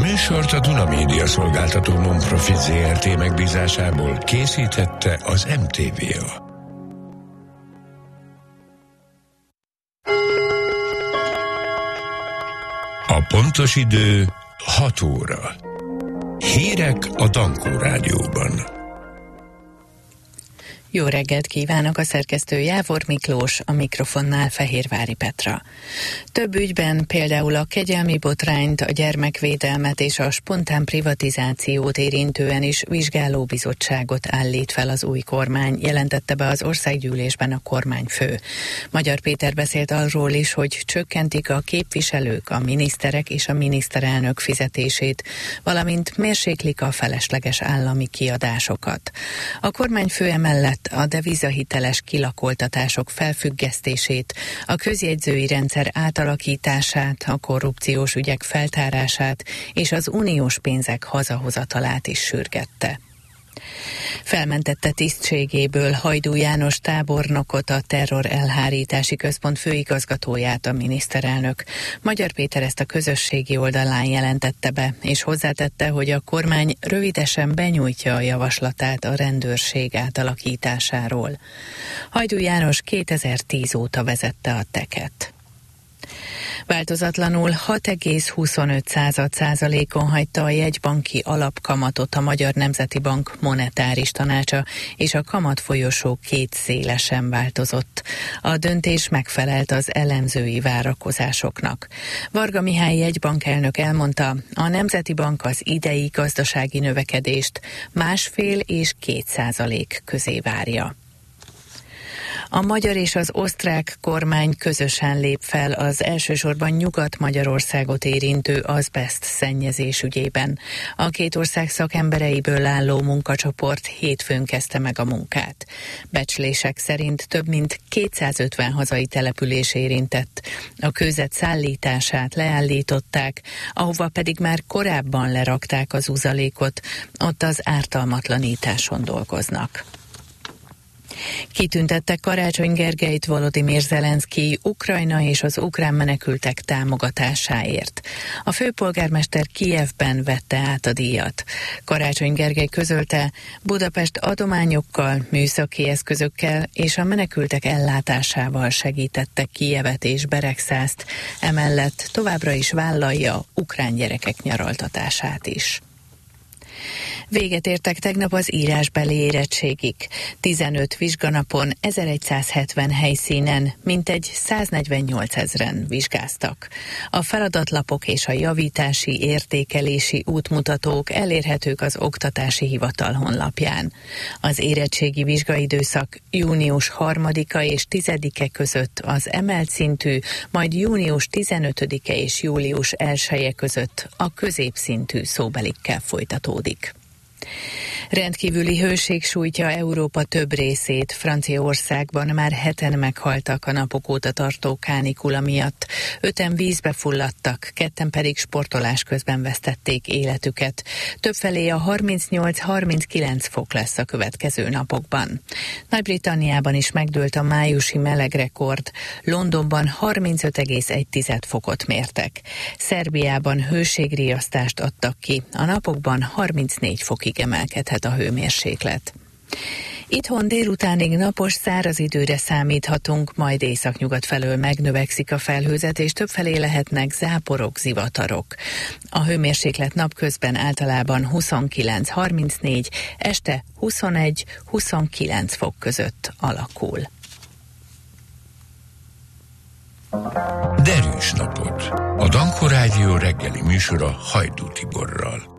műsort a Duna Média szolgáltató non-profit Zrt. Megbízásából készítette az MTVA. A pontos idő 6 óra. Hírek a Dankó Rádióban. Jó reggelt kívánok, a szerkesztő Jávor Miklós, a mikrofonnál Fehérvári Petra. Több ügyben, például a kegyelmi botrányt, a gyermekvédelmet és a spontán privatizációt érintően is vizsgálóbizottságot állít fel az új kormány, jelentette be az országgyűlésben a kormányfő. Magyar Péter beszélt arról is, hogy csökkentik a képviselők, a miniszterek és a miniszterelnök fizetését, valamint mérséklik a felesleges állami kiadásokat. A kormányfő emellett a devizahiteles kilakoltatások felfüggesztését, a közjegyzői rendszer átalakítását, a korrupciós ügyek feltárását és az uniós pénzek hazahozatalát is sürgette. Felmentette tisztségéből Hajdú János tábornokot, a Terror Elhárítási Központ főigazgatóját a miniszterelnök. Magyar Péter ezt a közösségi oldalán jelentette be, és hozzátette, hogy a kormány rövidesen benyújtja a javaslatát a rendőrség átalakításáról. Hajdú János 2010 óta vezette a TEK-et. Változatlanul 6,25%-on hagyta a jegybanki alapkamatot a Magyar Nemzeti Bank monetáris tanácsa, és a kamatfolyosó két széle sem változott. A döntés megfelelt az elemzői várakozásoknak. Varga Mihály jegybankelnök elmondta, a Nemzeti Bank az idei gazdasági növekedést 1,5 és 2% közé várja. A magyar és az osztrák kormány közösen lép fel az elsősorban Nyugat-Magyarországot érintő azbeszt szennyezés ügyében. A két ország szakembereiből álló munkacsoport hétfőn kezdte meg a munkát. Becslések szerint több mint 250 hazai település érintett. A kőzet szállítását leállították, ahova pedig már korábban lerakták az uzalékot, ott az ártalmatlanításon dolgoznak. Kitüntette Karácsony Gergelyt Volodymyr Zelenszkij Ukrajna és az ukrán menekültek támogatásáért. A főpolgármester Kijevben vette át a díjat. Karácsony Gergely közölte, Budapest adományokkal, műszaki eszközökkel és a menekültek ellátásával segítette Kijevet és Beregszászt, emellett továbbra is vállalja ukrán gyerekek nyaraltatását is. Véget értek tegnap az írásbeli érettségig. 15 vizsganapon 1170 helyszínen mintegy 148 000-en vizsgáztak. A feladatlapok és a javítási, értékelési útmutatók elérhetők az Oktatási Hivatal honlapján. Az érettségi vizsgaidőszak június 3-a és 10-e között az emelt szintű, majd június 15-e és július 1-e között a középszintű szóbelikkel folytatódik. Rendkívüli hőség sújtja Európa több részét. Franciaországban már 7-en meghaltak a napok óta tartó kánikula miatt. 5-en vízbe fulladtak, 2-en pedig sportolás közben vesztették életüket. Többfelé a 38-39 fok lesz a következő napokban. Nagy-Britanniában is megdőlt a májusi melegrekord. Londonban 35,1 fokot mértek. Szerbiában hőségriasztást adtak ki. A napokban 34 fokig emelkedhet a hőmérséklet. Itthon délutánig napos, száraz időre számíthatunk, majd északnyugat felől megnövekszik a felhőzet, és többfelé lehetnek záporok, zivatarok. A hőmérséklet napközben általában 29-34, este 21-29 fok között alakul. Derűs napot! A Dankó Rádió reggeli műsora Hajdú Tiborral.